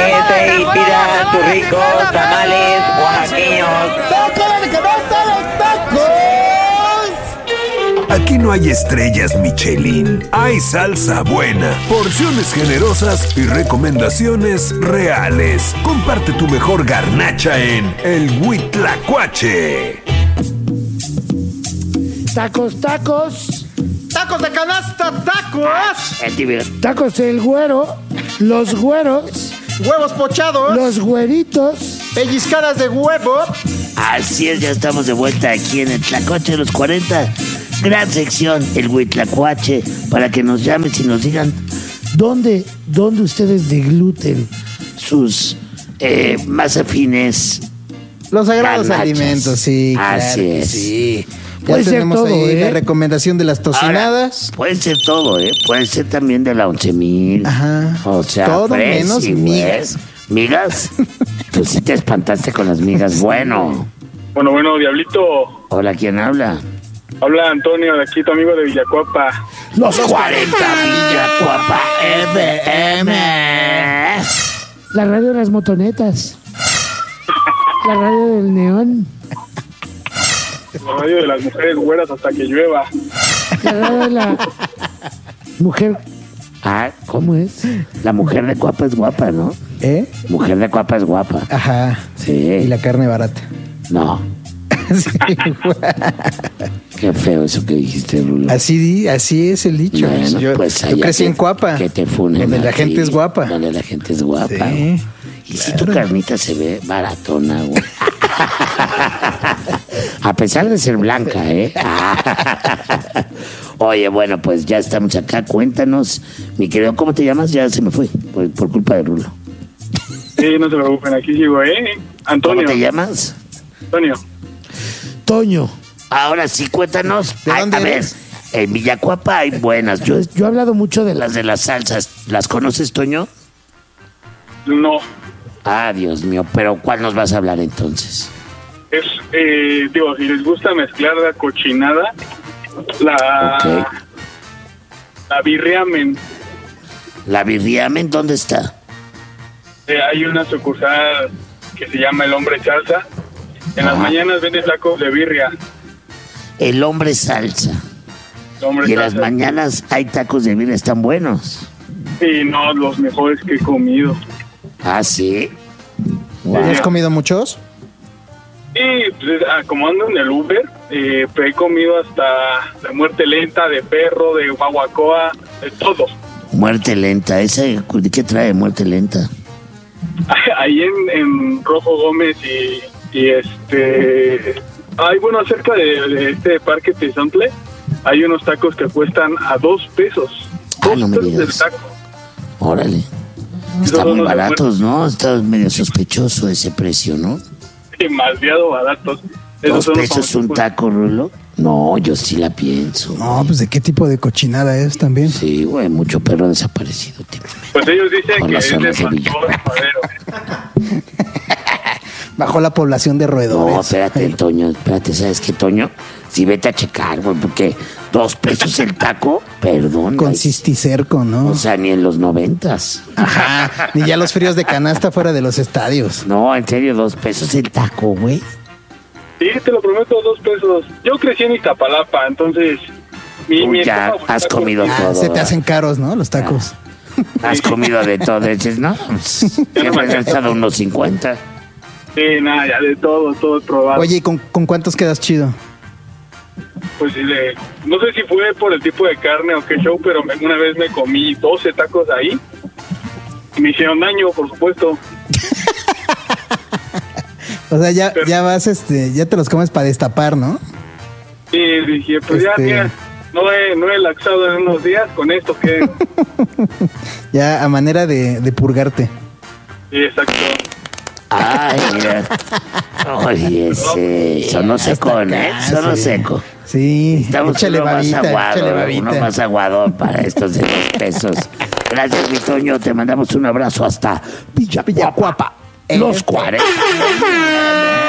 molletes y pida sus ricos tamales oaxaqueños. Aquí no hay estrellas Michelin, hay salsa buena, porciones generosas y recomendaciones reales. Comparte tu mejor garnacha en El Huitlacoche. Tacos. Tacos de canasta, tacos. Tacos el güero, los güeros, Huevos pochados. los güeritos. Pellizcadas de huevo. Así es, ya estamos de vuelta aquí en el Tlacoche de los 40. Gran sección, el Huitlacoche, para que nos llamen y nos digan ¿Dónde ustedes degluten sus más afines. Los sagrados Garnachas. alimentos, sí. Así claro que es. Sí. Ya Puede ser tenemos todo, ahí la ¿eh? recomendación de las tocinadas. Ahora, puede ser todo, ¿eh? Puede ser también de la 11,000. Ajá. O sea, Todo fresi, menos güey. migas. ¿Migas? Tú sí te espantaste con las migas. Bueno. Bueno, Diablito. Hola, ¿quién habla? Habla Antonio, de aquí, tu amigo de Villacuapa. Los 40 Villacuapa FM. La radio de las motonetas. La radio del neón. La radio de las mujeres güeras hasta que llueva. La radio de la mujer. Ah, ¿Cómo es? la mujer de Cuapa es guapa, ¿no? ¿Eh? Mujer de Cuapa es guapa. Ajá. Sí. Y la carne barata. No. Sí, güey. Qué feo eso que dijiste, Rulo. así es el dicho. Bueno, yo, pues yo allá crecí que- en Cuapa. Que te funen. Donde la aquí, gente es guapa. Donde la gente es guapa. Sí, güey. Y si tu claro. carnita se ve baratona, güey. A pesar de ser blanca, ¿eh? Oye, bueno, pues ya estamos acá. Cuéntanos, mi querido, ¿cómo te llamas? Ya se me fue, por culpa de Rulo. Sí, no se preocupen, aquí sigo, Antonio. ¿Cómo te llamas? Antonio. Toño. Ahora sí, cuéntanos. ¿De dónde a ver, eres? en Villacuapa hay buenas. Yo Yo he hablado mucho de las de las salsas, ¿las conoces, Toño? No. Ah, Dios mío, pero ¿cuál nos vas a hablar entonces? Es, si les gusta mezclar la cochinada, Ok. la birriamen. ¿La birriamen dónde está? Hay una sucursal que se llama El Hombre Salsa. En las Ajá. mañanas vende tacos de birria. El hombre salsa. El Hombre Y en las Salsa. mañanas hay tacos de birria, están buenos. Sí, no, los mejores que he comido. Ah, sí. ¿Ya has comido muchos? Y pues, como ando en el Uber, he comido hasta la muerte lenta de perro, de guaguacoa, de todo. Muerte lenta. ¿Ese qué trae muerte lenta? Ahí en Rojo Gómez bueno, cerca de este parque Tezontle, hay unos tacos que cuestan a 2 pesos. Ah, 2 no me pesos del digas. taco. Órale. Esos Están son muy los de baratos, ¿no? Está medio sospechoso ese precio, ¿no? Demasiado baratos. Esos 2 son los pesos un famosos. taco, Rulo. No, yo sí la pienso. No, pues ¿de qué tipo de cochinada es también? Sí, güey, mucho perro desaparecido últimamente. Pues ellos dicen Por que las es de zonas de pastor Villa. madero. Bajó la población de roedores. No, espérate, Ahí. Toño, espérate, ¿sabes qué, Toño? Sí, vete a checar, güey, porque 2 pesos el taco, perdón. Con güey. cisticerco, ¿no? O sea, ni en los 90s. Ajá. Ni ya los fríos de canasta fuera de los estadios. No, en serio, 2 pesos el taco, güey. Sí, te lo prometo, 2 pesos. Yo crecí en Iztapalapa, entonces... Tú ya esposa has busca comido por- todo. Se te hacen caros, ¿no? Los tacos. Has comido de todo, dices, ¿no? Siempre has estado unos 50. Sí, nada, ya de todo he probado. Oye, ¿y con cuántos quedas chido? Pues no sé si fue por el tipo de carne o qué show, pero una vez me comí 12 tacos ahí. Y me hicieron daño, por supuesto. O sea, ya vas, ya te los comes para destapar, ¿no? Y dije, pues ya, mira, no he laxado en unos días, con esto que... Ya a manera de purgarte. Sí, exacto. Ay, mira. Oye, sí. Sonó seco, ¿eh? Sonó sí. seco. Sí, Estamos échale uno más babita, échale aguado, babita. uno más aguado para estos de 2 pesos. Gracias, mi Toño. Te mandamos un abrazo hasta Villacuapa. Los 40.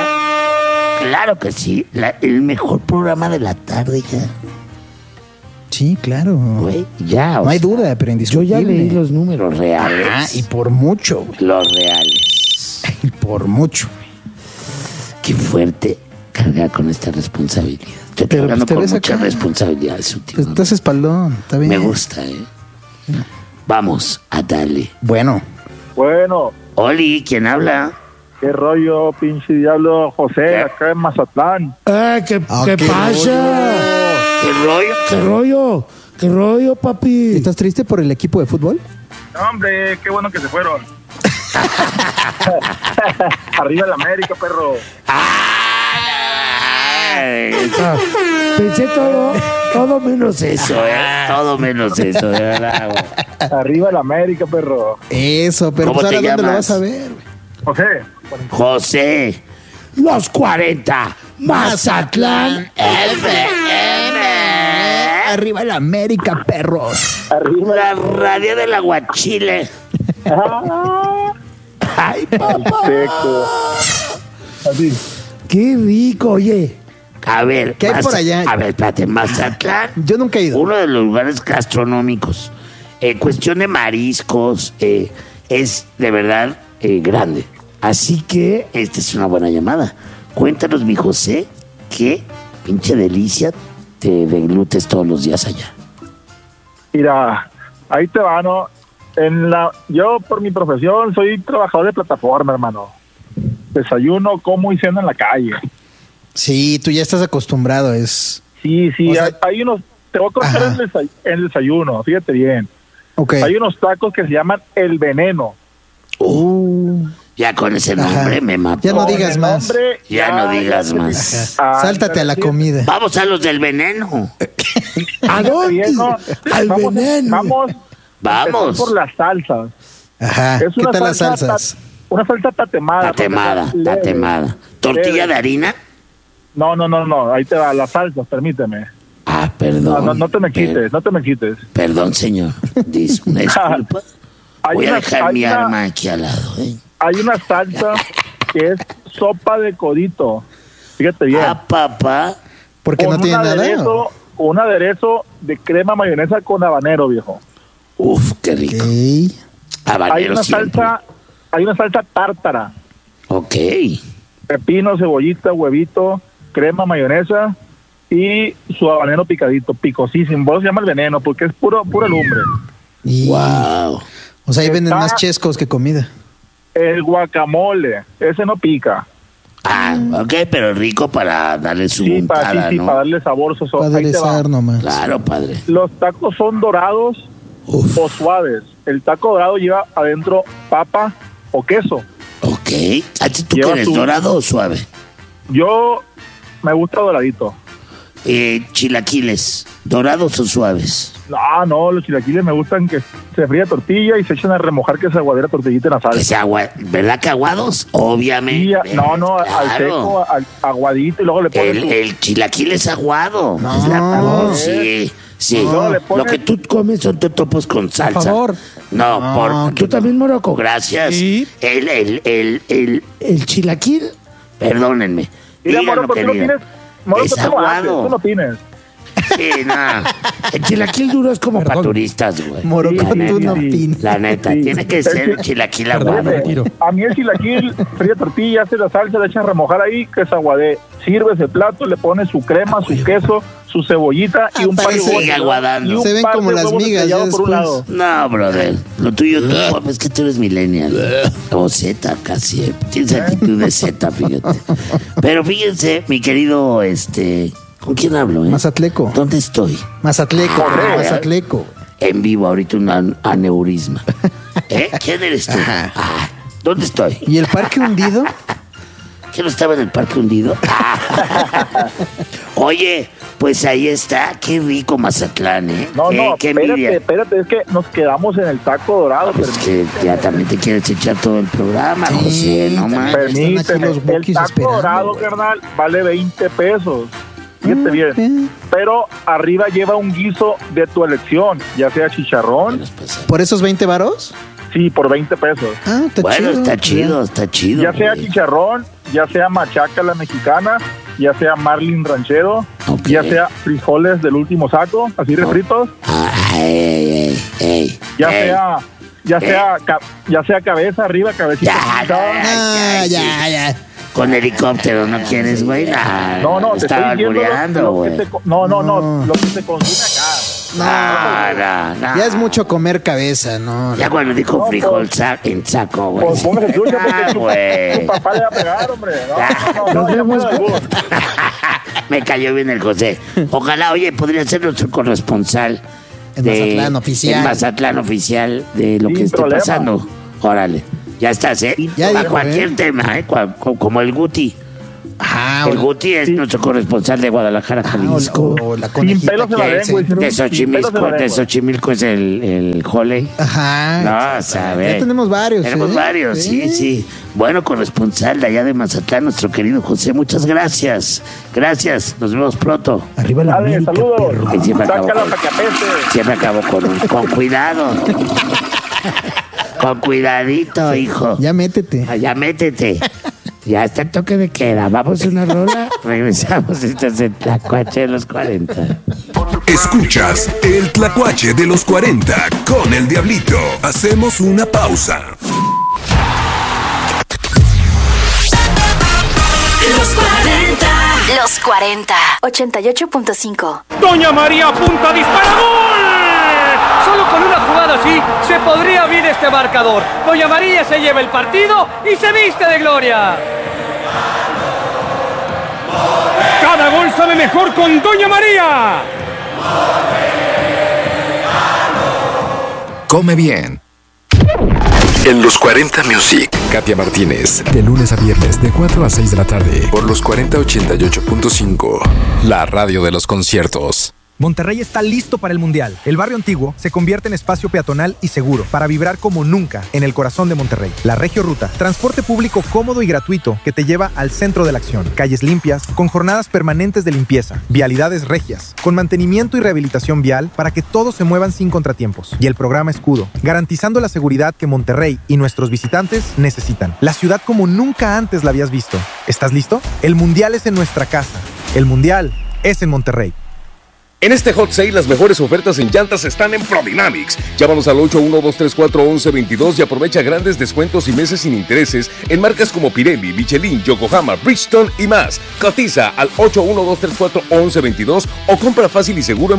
Claro que sí. El mejor programa de la tarde ya. Sí, claro. Güey, ya. No hay duda, pero Yo indiscutible. ya leí los números. Los reales. Ah, y por mucho, güey. Los reales. Y por mucho. Qué fuerte cargar con esta responsabilidad. Estoy Pero, cargando pues, te con ves muchas acá. responsabilidades Pues últimamente. estás espaldón, está bien. Me gusta, ¿eh? Vamos a darle. Bueno, Bueno, Oli, ¿quién habla? qué rollo, pinche diablo José, acá en Mazatlán. ¿Qué qué pasa? ¿Qué rollo? ¿Qué rollo? ¿Qué rollo, papi? ¿estás triste por el equipo de fútbol? No, hombre, qué bueno que se fueron. Arriba el América, perro. Ay, Ah, pensé todo menos eso. eso, todo menos eso, de verdad, güey. Arriba el América, perro. Eso, pero ¿Cómo pues te ahora ¿dónde lo llamas? vas a ver? güey? José, José. Los 40. Mazatlán. Arriba el América, perros. arriba La radio del aguachile. Ay, papá. seco. Así. Qué rico, oye. A ver, ¿Qué hay por allá? A ver, espérate, Mazatlán. Yo nunca he ido. Uno de los lugares gastronómicos. Cuestión de mariscos. Es de verdad grande. Así que esta es una buena llamada. Cuéntanos, mi José, qué pinche delicia te deglutes todos los días allá. Mira, ahí te va, ¿no? Yo, por mi profesión, soy trabajador de plataforma, hermano. Desayuno, como y ceno en la calle. Sí, tú ya estás acostumbrado, es... Sí, O sea, hay unos... Te voy a contar ajá. el desayuno, fíjate bien. Ok. Hay unos tacos que se llaman El Veneno. Ya con ese Ajá. nombre me mató. Ya no Con digas el más. nombre, Ya no digas más. Sáltate a la comida. Vamos a los del veneno. ¿A dónde? Al veneno. Vamos. Por las salsas. Ajá. Es ¿Qué una tal las salsa salsas? Una salsa tatemada. Tatemada, leve. tatemada. ¿Tortilla Leve. de harina? No. Ahí te va, las salsas, permíteme. Ah, perdón. No te me quites, no te me quites. Perdón, señor. Una disculpa. Hay Voy a una- dejar hay mi una- arma aquí al lado. ¿eh? Hay una salsa que es sopa de codito. Fíjate bien. Ah, papá. Porque no Con tiene un nada. aderezo- un aderezo de crema mayonesa con habanero, viejo. Uf, qué rico. Ok. Hay Habanero una siempre. salsa tártara. Ok. Pepino, cebollita, huevito, crema, mayonesa y su habanero picadito, picosísimo. Por eso se llama El Veneno, porque es pura lumbre. Y- Wow. O sea, ahí venden Está- más chescos que comida. El guacamole, ese no pica. Ah, ok, pero rico para darle su Sí, untada, para ¿no? darle sabor. Para Ahí te va. aderezar nomás. Claro, padre. Los tacos son dorados Uf. o suaves. El taco dorado lleva adentro papa o queso. Ok. ¿A ti tú Lleva quieres su- dorado o suave? Yo me gusta doradito. Chilaquiles, ¿dorados o suaves? No, los chilaquiles me gustan que se fría tortilla y se echan a remojar que se aguadera tortillita en la Que salsa. sea ¿verdad que aguados? Obviamente. Sí, al Claro. seco, aguadito y luego le pones El chilaquil es aguado. No. Es la- sí, sí. No, le pones- Lo que tú comes son totopos con salsa. favor. No, No, ¿Tú también, Morocco? Gracias. ¿Sí? El chilaquil? Perdónenme. Mira, Díganlo, Moro, ¿por qué no querido. tienes? Moro, Es tú no haces, aguado. tú no tienes. Sí, no. El chilaquil duro es como Para perdón. turistas, güey. Morocco, La tú neta. no opinas. La neta, Sí. tiene que Es ser que- el chilaquil Perdón, aguado. me retiro. A mí el chilaquil, fría tortilla, hace la salsa, le echan a remojar ahí, que se aguade. Sirves el plato, le pones su crema, su queso, su cebollita y un par de parece- huevos. Sigue aguadando. y un Se ven par como de las huevos migas, estrellados ya por un después. lado. No, brother. Lo tuyo, es que tú eres millennial. O Z, casi. Tienes actitud de Z, fíjate. Pero fíjense, mi querido, ¿con quién hablo, Mazatleco. ¿Dónde estoy? Mazatleco. Correcto. Mazatleco. En vivo, ahorita un aneurisma. ¿Quién eres tú? Ajá. Ah, ¿dónde estoy? ¿Y el parque hundido? ¿Que no estaba en el parque hundido? Oye, pues ahí está. Qué rico Mazatlán, ¿eh? No, Qué envidia. espérate, es que nos quedamos en el taco dorado. Pues que ya también te quieres echar todo el programa, Sí, José, no también. más. Permíteme, Están aquí los el bookies taco esperando, dorado, güey. carnal, vale 20 pesos. Fíjate bien. Pero arriba lleva un guiso de tu elección, ya sea chicharrón, ¿Por esos 20 varos? sí, por 20 pesos. Ah, está Bueno, chido. está chido, está chido. Ya sea güey. chicharrón, ya sea machaca la mexicana, ya sea marlin ranchero, Ok. Ok. Ya sea frijoles del último saco, así refritos. Ya sea cabeza arriba, cabecita. Ya. Con helicóptero no quieres, güey. No, te estaba estoy diciendo albureando, güey. lo que se consume acá. No. Ya es mucho comer cabeza, ¿no? Ya cuando dijo frijol en saco, güey. Pues póngase trucha porque güey. tu papá le va a pegar, hombre. Nos vemos. Me cayó bien el José. Ojalá, oye, podría ser nuestro corresponsal En Mazatlán oficial. En Mazatlán oficial de lo Sin que esté problema. pasando. Órale. Ya estás, ¿eh? Ya Para dijo, cualquier tema, ¿eh? Como el Guti. El Guti es nuestro corresponsal de Guadalajara, Jalisco. O la Sin conejita pelos en la que lengua. hace. De Xochimilco es el Joley. Ajá. No, sabes. Ya tenemos varios. Tenemos varios, sí. Bueno, corresponsal de allá de Mazatlán, nuestro querido José, muchas gracias. Gracias, nos vemos pronto. Arriba la Dale, América, saludos. perro. Que siempre acabo Sácala para que apeste. Siempre acabo con cuidado. Con cuidadito, hijo. Ya métete. Ya métete. Ya está el toque de queda. Vamos a una rola. Regresamos. Esto es el Tlacuache de los 40. Escuchas el Tlacuache de los 40 con el Diablito. Hacemos una pausa. Los 40. 88.5. Doña María apunta, dispara, ¡gol! Solo con una jugada así se podría abrir este marcador. Doña María se lleva el partido y se viste de gloria. Cada gol sabe mejor con Doña María. Come bien. En los 40 Music. Katia Martínez, de lunes a viernes de 4 a 6 de la tarde. Por los 4088.5. La radio de los conciertos. Monterrey está listo para el Mundial. El barrio antiguo se convierte en espacio peatonal y seguro para vibrar como nunca en el corazón de Monterrey. La Regio Ruta, transporte público cómodo y gratuito que te lleva al centro de la acción. Calles limpias, con jornadas permanentes de limpieza. Vialidades regias, con mantenimiento y rehabilitación vial para que todos se muevan sin contratiempos. Y el programa Escudo, garantizando la seguridad que Monterrey y nuestros visitantes necesitan. La ciudad como nunca antes la habías visto. ¿Estás listo? El Mundial es en nuestra casa. El Mundial es en Monterrey. En este Hot Sale, las mejores ofertas en llantas están en Prodynamics. Llámanos al 812341122 y aprovecha grandes descuentos y meses sin intereses en marcas como Pirelli, Michelin, Yokohama, Bridgestone y más. Cotiza al 812341122 o compra fácil y seguro en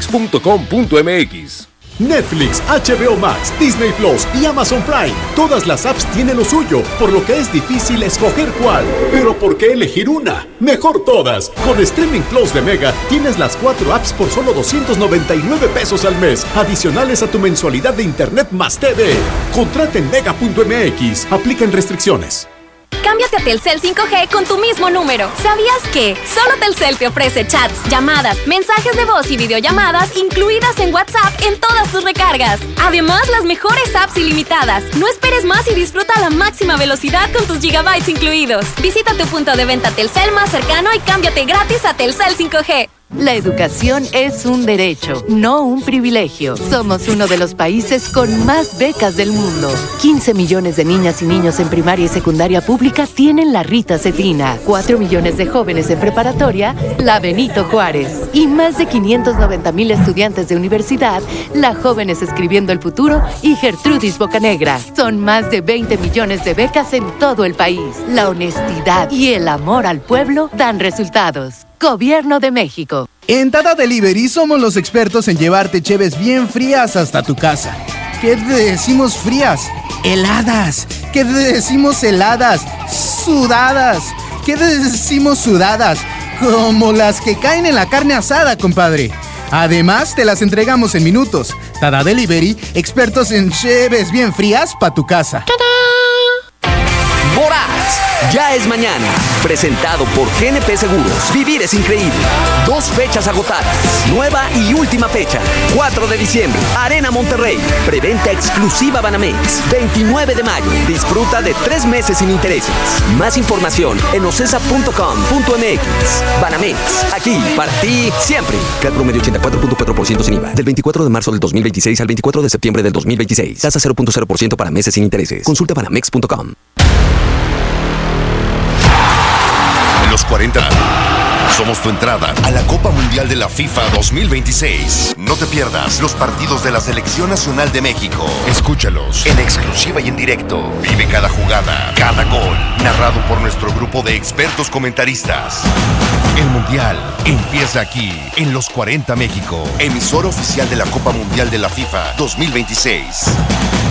prodynamics.com.mx. Netflix, HBO Max, Disney Plus y Amazon Prime. Todas las apps tienen lo suyo, por lo que es difícil escoger cuál. Pero ¿por qué elegir una? Mejor todas. Con Streaming Plus de Mega tienes las 4 apps por solo 299 pesos al mes, adicionales a tu mensualidad de Internet más TV. Contrata en mega.mx. Aplican restricciones. Cámbiate a Telcel 5G con tu mismo número. ¿Sabías que solo Telcel te ofrece chats, llamadas, mensajes de voz y videollamadas incluidas en WhatsApp en todas tus recargas? Además, las mejores apps ilimitadas. No esperes más y disfruta a la máxima velocidad con tus gigabytes incluidos. Visita tu punto de venta Telcel más cercano y cámbiate gratis a Telcel 5G. La educación es un derecho, no un privilegio. Somos uno de los países con más becas del mundo. 15 millones de niñas y niños en primaria y secundaria pública tienen la Rita Cefina. 4 millones de jóvenes en preparatoria, la Benito Juárez. Y más de 590,000 estudiantes de universidad, la Jóvenes Escribiendo el Futuro y Gertrudis Bocanegra. Son más de 20 millones de becas en todo el país. La honestidad y el amor al pueblo dan resultados. Gobierno de México. En Tata Delivery somos los expertos en llevarte cheves bien frías hasta tu casa. ¿Qué decimos frías? Heladas. ¿Qué decimos heladas? Sudadas. ¿Qué decimos sudadas? Como las que caen en la carne asada, compadre. Además, te las entregamos en minutos. Tata Delivery, expertos en cheves bien frías para tu casa. Borat, ya es mañana. Presentado por GNP Seguros. Vivir es increíble. 2 fechas agotadas. Nueva y última fecha. 4 de diciembre. Arena Monterrey. Preventa exclusiva Banamex. 29 de mayo. Disfruta de 3 meses sin intereses. Más información en ocesa.com.mx. Banamex. Aquí, para ti, siempre. CAT promedio 84.4% sin IVA. Del 24 de marzo del 2026 al 24 de septiembre del 2026. Tasa 0.0% para meses sin intereses. Consulta banamex.com. Los 40 Somos tu entrada a la Copa Mundial de la FIFA 2026. No te pierdas los partidos de la Selección Nacional de México. Escúchalos en exclusiva y en directo. Vive cada jugada, cada gol, narrado por nuestro grupo de expertos comentaristas. El Mundial empieza aquí, en Los 40 México, emisora oficial de la Copa Mundial de la FIFA 2026.